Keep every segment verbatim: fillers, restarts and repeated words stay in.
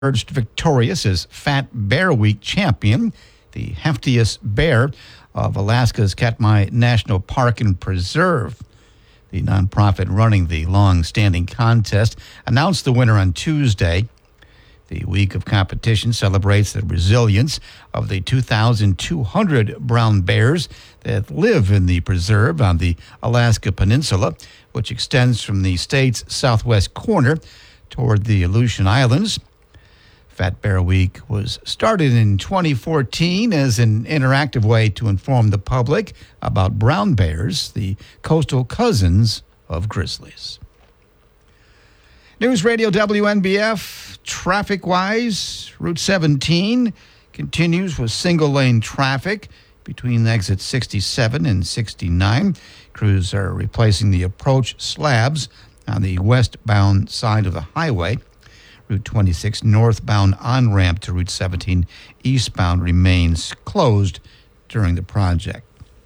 emerged victorious as Fat Bear Week champion, the heftiest bear of Alaska's Katmai National Park and Preserve. The nonprofit running the long-standing contest announced the winner on Tuesday. The week of competition celebrates the resilience of the two thousand two hundred brown bears that live in the preserve on the Alaska Peninsula, which extends from the state's southwest corner toward the Aleutian Islands. Fat Bear Week was started in twenty fourteen as an interactive way to inform the public about brown bears, the coastal cousins of grizzlies. News Radio W N B F, traffic-wise, Route seventeen continues with single-lane traffic between exit sixty-seven and sixty-nine. Crews are replacing the approach slabs on the westbound side of the highway. Route twenty-six northbound on-ramp to Route seventeen eastbound remains closed during the project.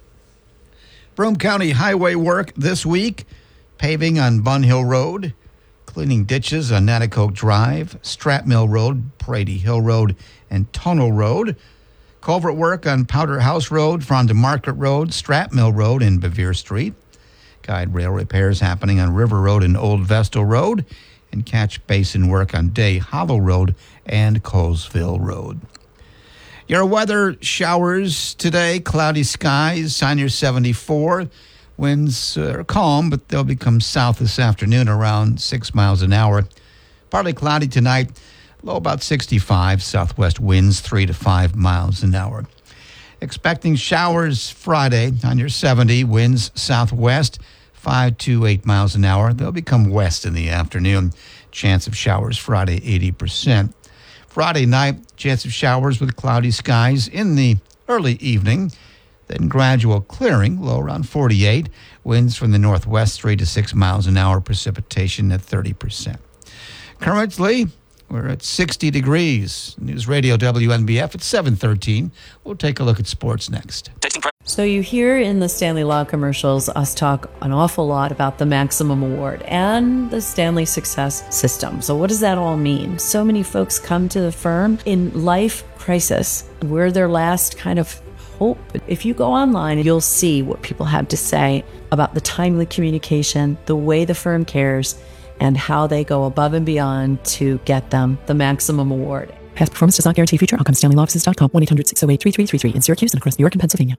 Broome County highway work this week, paving on Bun Hill Road, cleaning ditches on Natticoke Drive, Strat Mill Road, Brady Hill Road, and Tunnel Road. Culvert work on Powder House Road, Fronda Market Road, Strat Mill Road, and Bevere Street. Guide rail repairs happening on River Road and Old Vestal Road, and catch basin work on Day Hollow Road and Colesville Road. Your weather, showers today, cloudy skies, high near seventy-four. Winds are calm, but they'll become south this afternoon around six miles an hour. Partly cloudy tonight, low about sixty-five. Southwest winds three to five miles an hour. Expecting showers Friday on your seventy. Winds southwest, five to eight miles an hour. They'll become west in the afternoon. Chance of showers Friday, eighty percent. Friday night, chance of showers with cloudy skies in the early evening. Then gradual clearing, low around forty-eight. Winds from the northwest, three to six miles an hour. Precipitation at thirty percent. Currently, we're at sixty degrees. News Radio W N B F at seven thirteen. We'll take a look at sports next. So you hear in the Stanley Law commercials us talk an awful lot about the Maximum Award and the Stanley Success System. So what does that all mean? So many folks come to the firm in life crisis. We're their last kind of hope. If you go online, you'll see what people have to say about the timely communication, the way the firm cares, and how they go above and beyond to get them the Maximum Award. Past performance does not guarantee future outcomes. Stanley Law Offices dot com, one eight hundred six oh eight three three three three in Syracuse and across New York and Pennsylvania.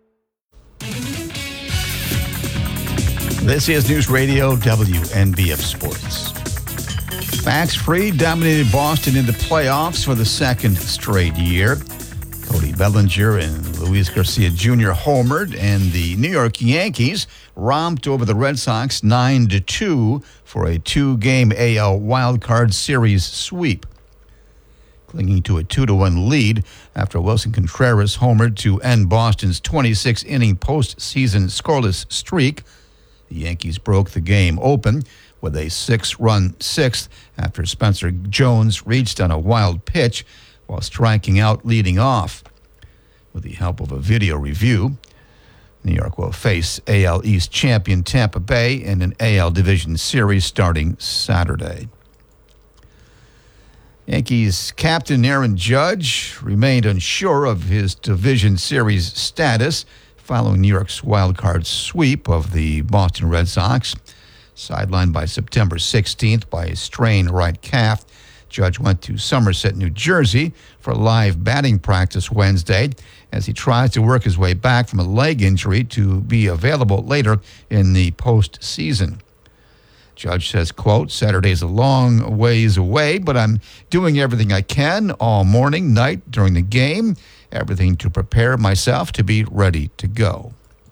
This is News Radio W N B F Sports. Max Fried dominated Boston in the playoffs for the second straight year. Cody Bellinger and Luis Garcia Junior homered, and the New York Yankees romped over the Red Sox nine to two for a two-game A L wildcard series sweep. Clinging to a two to one lead after Wilson Contreras homered to end Boston's twenty-six inning postseason scoreless streak, the Yankees broke the game open with a six-run sixth after Spencer Jones reached on a wild pitch while striking out leading off. With the help of a video review, New York will face A L East champion Tampa Bay in an A L Division Series starting Saturday. Yankees captain Aaron Judge remained unsure of his Division Series status following New York's wildcard sweep of the Boston Red Sox. Sidelined by September sixteenth by a strained right calf, Judge went to Somerset, New Jersey for live batting practice Wednesday as he tries to work his way back from a leg injury to be available later in the postseason. Judge says, quote, "Saturday's a long ways away, but I'm doing everything I can all morning, night, during the game, everything to prepare myself to be ready to go."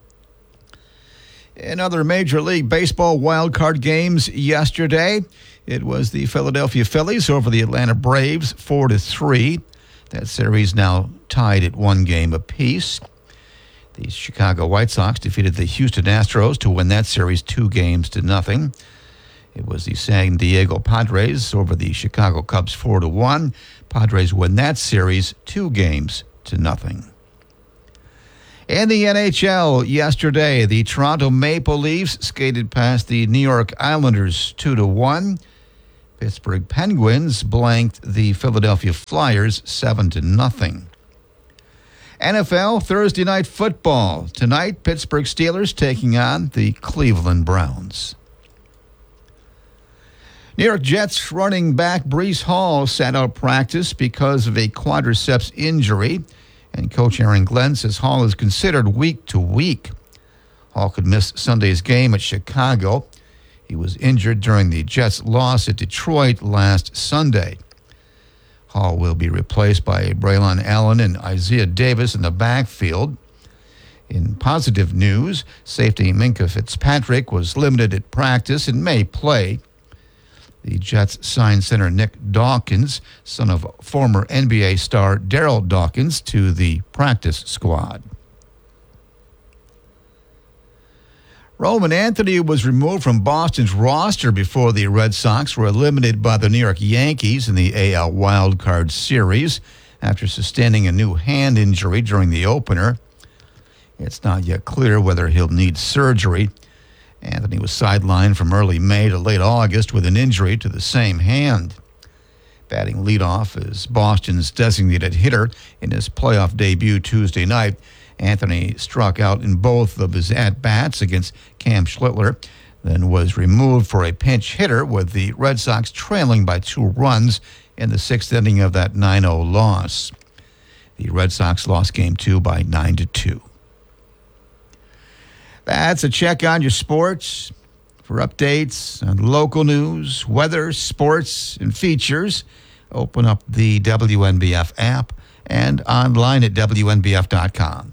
In other Major League Baseball wildcard games yesterday, it was the Philadelphia Phillies over the Atlanta Braves, four to three. That series now tied at one game apiece. The Chicago White Sox defeated the Houston Astros to win that series two games to nothing. It was the San Diego Padres over the Chicago Cubs, four to one. Padres win that series two games to nothing. In the N H L yesterday, the Toronto Maple Leafs skated past the New York Islanders two to one. Pittsburgh Penguins blanked the Philadelphia Flyers seven to nothing. N F L Thursday Night Football. Tonight, Pittsburgh Steelers taking on the Cleveland Browns. New York Jets running back Breece Hall sat out practice because of a quadriceps injury, and Coach Aaron Glenn says Hall is considered week to week. Hall could miss Sunday's game at Chicago. He was injured during the Jets' loss at Detroit last Sunday. Hall will be replaced by Braylon Allen and Isaiah Davis in the backfield. In positive news, safety Minkah Fitzpatrick was limited at practice and may play. The Jets signed center Nick Dawkins, son of former N B A star Daryl Dawkins, to the practice squad. Roman Anthony was removed from Boston's roster before the Red Sox were eliminated by the New York Yankees in the A L Wild Card Series after sustaining a new hand injury during the opener. It's not yet clear whether he'll need surgery. Anthony was sidelined from early May to late August with an injury to the same hand. Batting leadoff is Boston's designated hitter in his playoff debut Tuesday night. Anthony struck out in both of his at-bats against Cam Schlittler, then was removed for a pinch hitter with the Red Sox trailing by two runs in the sixth inning of that nine oh loss. The Red Sox lost game two by nine to two. That's a check on your sports. For updates on local news, weather, sports, and features, open up the W N B F app and online at W N B F dot com.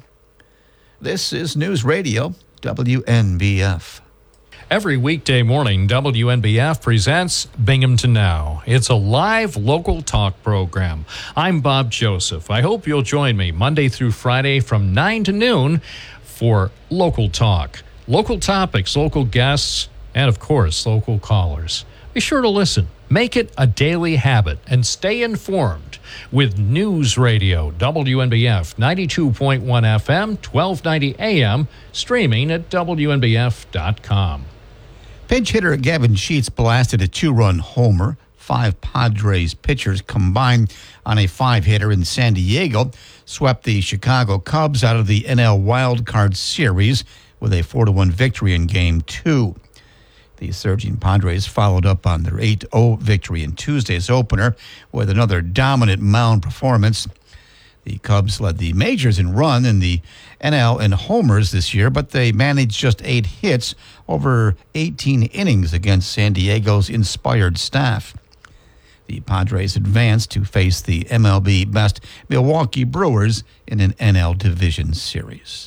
This is News Radio, W N B F. Every weekday morning, W N B F presents Binghamton Now. It's a live local talk program. I'm Bob Joseph. I hope you'll join me Monday through Friday from nine to noon for local talk. Local topics, local guests, and of course, local callers. Be sure to listen. Make it a daily habit and stay informed with News Radio, W N B F ninety-two point one F M, twelve ninety A M, streaming at W N B F dot com. Pinch hitter Gavin Sheets blasted a two-run homer. Five Padres pitchers combined on a five-hitter in San Diego swept the Chicago Cubs out of the N L Wild Card Series with a four to one victory in Game two. The surging Padres followed up on their eight oh victory in Tuesday's opener with another dominant mound performance. The Cubs led the majors in run in the N L in homers this year, but they managed just eight hits over eighteen innings against San Diego's inspired staff. The Padres advanced to face the M L B best Milwaukee Brewers in an N L Division Series.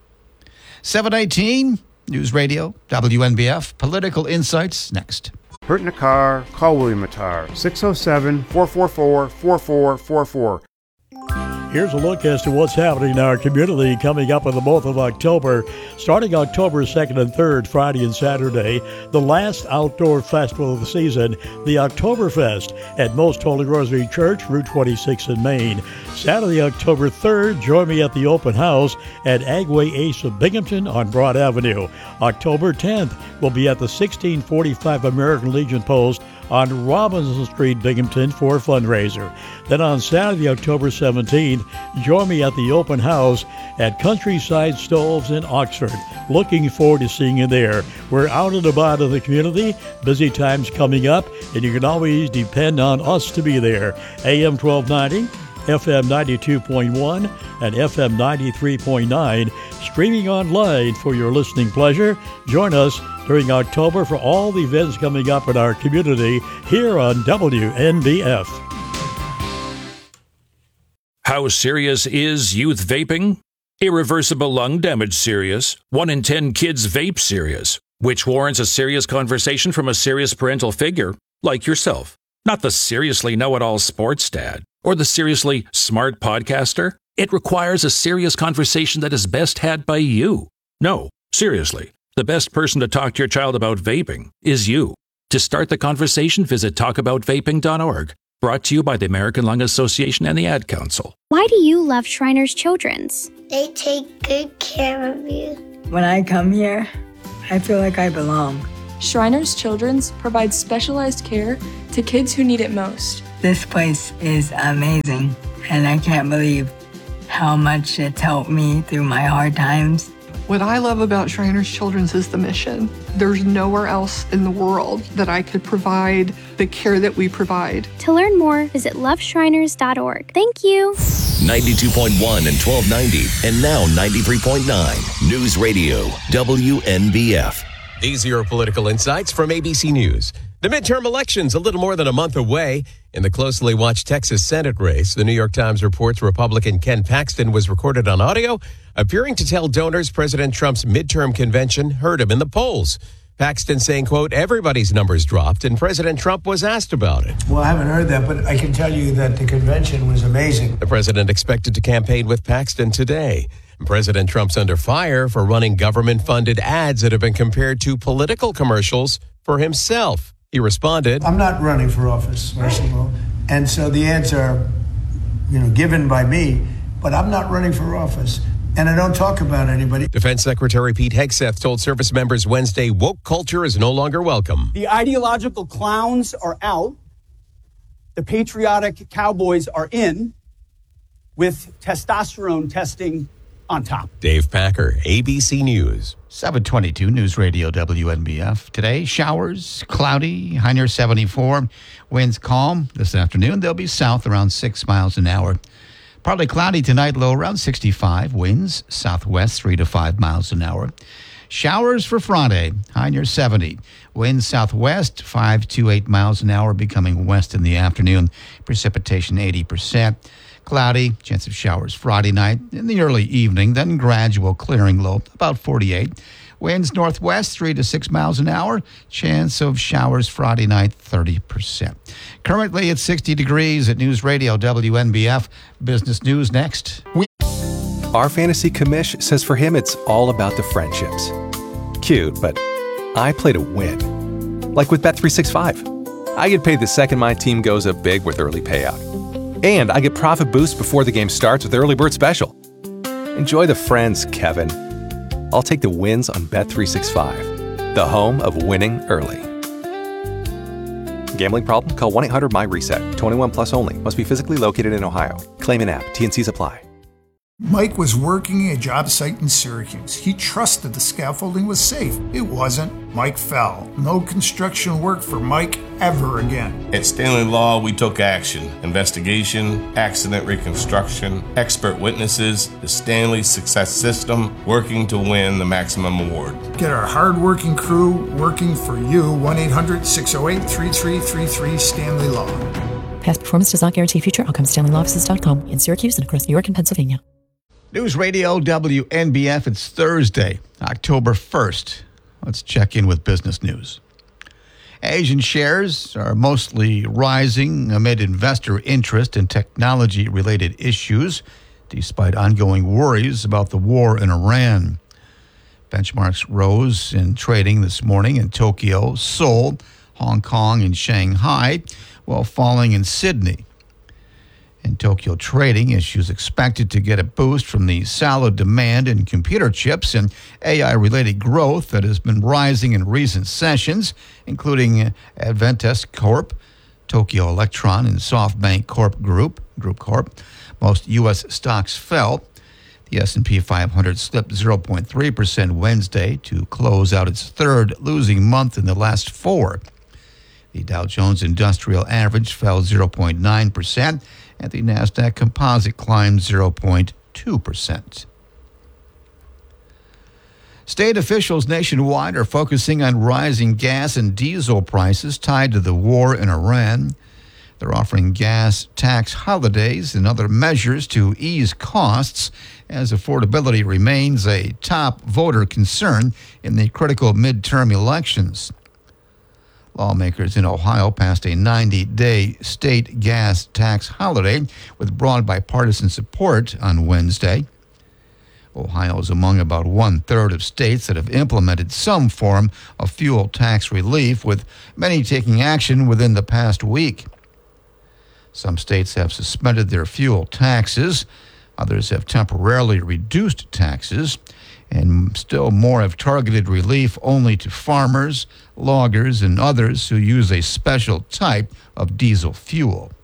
seven eighteen, News Radio, W N B F, Political Insights next. Hurt in a car, call William Attar, six oh seven, four four four, four four four four. Here's a look as to what's happening in our community coming up in the month of October. Starting October second and third, Friday and Saturday, the last outdoor festival of the season, the Oktoberfest at Most Holy Rosary Church, Route twenty-six in Maine. Saturday, October third, join me at the open house at Agway Ace of Binghamton on Broad Avenue. October tenth, we'll be at the sixteen forty-five American Legion Post on Robinson Street, Binghamton for a fundraiser. Then on Saturday, October seventeenth, join me at the open house at Countryside Stoves in Oxford. Looking forward to seeing you there. We're out and about in the community, busy times coming up, and you can always depend on us to be there. A M twelve ninety, F M ninety-two point one, and F M ninety-three point nine, streaming online for your listening pleasure. Join us during October for all the events coming up in our community here on W N B F. How serious is youth vaping? Irreversible lung damage serious. One in ten kids vape serious, which warrants a serious conversation from a serious parental figure like yourself. Not the seriously know-it-all sports dad or the seriously smart podcaster. It requires a serious conversation that is best had by you. No, seriously. The best person to talk to your child about vaping is you. To start the conversation, visit talk about vaping dot org. Brought to you by the American Lung Association and the Ad Council. Why do you love Shriners Children's? They take good care of you. When I come here, I feel like I belong. Shriners Children's provides specialized care to kids who need it most. This place is amazing, and I can't believe how much it's helped me through my hard times. What I love about Shriners Children's is the mission. There's nowhere else in the world that I could provide the care that we provide. To learn more, visit love shriners dot org. Thank you. ninety-two point one and twelve ninety, and now ninety-three point nine. News Radio, W N B F. These are your political insights from A B C News. The midterm election's a little more than a month away. In the closely watched Texas Senate race, the New York Times reports Republican Ken Paxton was recorded on audio, appearing to tell donors President Trump's midterm convention hurt him in the polls. Paxton saying, quote, everybody's numbers dropped, and President Trump was asked about it. Well, I haven't heard that, but I can tell you that the convention was amazing. The president expected to campaign with Paxton today. And President Trump's under fire for running government-funded ads that have been compared to political commercials for himself. He responded, I'm not running for office, first of all. And so the ads are, you know, given by me, but I'm not running for office. And I don't talk about anybody. Defense Secretary Pete Hegseth told service members Wednesday woke culture is no longer welcome. The ideological clowns are out. The patriotic cowboys are in, with testosterone testing on top. Dave Packer, A B C News. seven twenty-two News Radio W N B F. Today, showers, cloudy, high near seventy-four. Winds calm this afternoon. They'll be south around six miles an hour. Partly cloudy tonight, low around sixty-five. Winds southwest three to five miles an hour. Showers for Friday, high near seventy. Winds southwest five to eight miles an hour, becoming west in the afternoon. Precipitation eighty percent. Cloudy, chance of showers Friday night in the early evening, then gradual clearing low, about forty-eight. Winds northwest three to six miles an hour. Chance of showers Friday night, thirty percent. Currently at sixty degrees at News Radio W N B F. Business News next. We- Our fantasy commish says for him it's all about the friendships. Cute, but I play to win. Like with Bet three sixty-five. I get paid the second my team goes up big with early payout. And I get profit boost before the game starts with Early Bird Special. Enjoy the friends, Kevin. I'll take the wins on Bet three sixty-five, the home of winning early. Gambling problem? Call one eight hundred my reset. twenty-one plus only. Must be physically located in Ohio. Claim in app. T and C's apply. Mike was working a job site in Syracuse. He trusted the scaffolding was safe. It wasn't. Mike fell. No construction work for Mike ever again. At Stanley Law, we took action. Investigation, accident reconstruction, expert witnesses, the Stanley Success System, working to win the maximum award. Get our hard-working crew working for you. one eight hundred six oh eight three three three three Stanley Law. Past performance does not guarantee future outcomes. Stanley Law Offices dot com in Syracuse and across New York and Pennsylvania. News Radio W N B F. It's Thursday, October first. Let's check in with business news. Asian shares are mostly rising amid investor interest in technology-related issues, despite ongoing worries about the war in Iran. Benchmarks rose in trading this morning in Tokyo, Seoul, Hong Kong, and Shanghai, while falling in Sydney. In Tokyo trading, issues expected to get a boost from the solid demand in computer chips and A I-related growth that has been rising in recent sessions, including Advantest Corp, Tokyo Electron, and SoftBank Corp Group, Group Corp. Most U S stocks fell. The S and P five hundred slipped zero point three percent Wednesday to close out its third losing month in the last four. The Dow Jones Industrial Average fell zero point nine percent, and the NASDAQ Composite climbed zero point two percent. State officials nationwide are focusing on rising gas and diesel prices tied to the war in Iran. They're offering gas tax holidays and other measures to ease costs as affordability remains a top voter concern in the critical midterm elections. Lawmakers in Ohio passed a ninety-day state gas tax holiday with broad bipartisan support on Wednesday. Ohio is among about one-third of states that have implemented some form of fuel tax relief, with many taking action within the past week. Some states have suspended their fuel taxes. Others have temporarily reduced taxes, and still more have targeted relief only to farmers, loggers, and others who use a special type of diesel fuel.